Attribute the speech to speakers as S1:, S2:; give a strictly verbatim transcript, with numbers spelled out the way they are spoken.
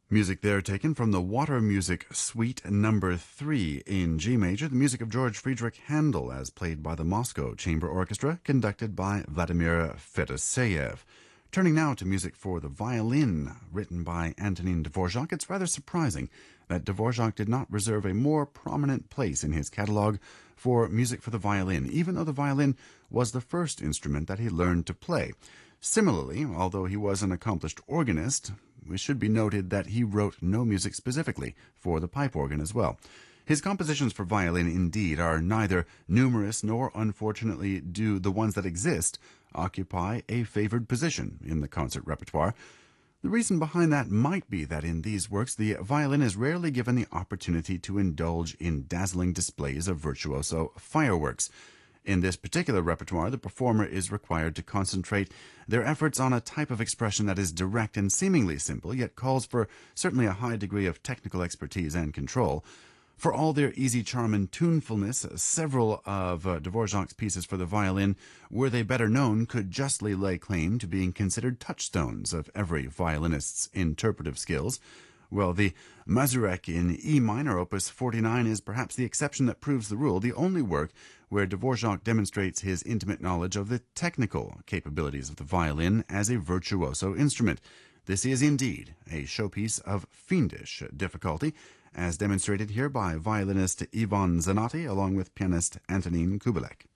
S1: Music there taken from the Water Music Suite number three in G major, the music of George Friedrich Handel as played by the Moscow Chamber Orchestra, conducted by Vladimir Fedoseyev. Turning now to music for the violin, written by Antonin Dvorak, it's rather surprising that Dvorak did not reserve a more prominent place in his catalog for music for the violin, even though the violin was the first instrument that he learned to play. Similarly, although he was an accomplished organist, it should be noted that he wrote no music specifically for the pipe organ as well. His compositions for violin, indeed, are neither numerous nor, unfortunately, do the ones that exist occupy a favored position in the concert repertoire. The reason behind that might be that in these works the violin is rarely given the opportunity to indulge in dazzling displays of virtuoso fireworks. In this particular repertoire, the performer is required to concentrate their efforts on a type of expression that is direct and seemingly simple, yet calls for certainly a high degree of technical expertise and control. For all their easy charm and tunefulness, several of uh, Dvorak's pieces for the violin, were they better known, could justly lay claim to being considered touchstones of every violinist's interpretive skills. Well, the Mazurek in E minor, opus forty-nine, is perhaps the exception that proves the rule, the only work where Dvorak demonstrates his intimate knowledge of the technical capabilities of the violin as a virtuoso instrument. This is indeed a showpiece of fiendish difficulty, as demonstrated here by violinist Ivan Zanotti along with pianist Antonin Kubelik.